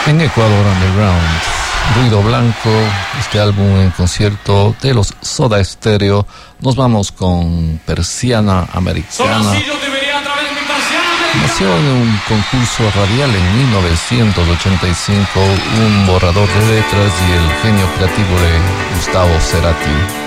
En Ecuador Underground, Ruido Blanco, este álbum en concierto de los Soda Stereo. Nos vamos con Persiana Americana. Nació en un concurso radial en 1985, un borrador de letras y el genio creativo de Gustavo Cerati.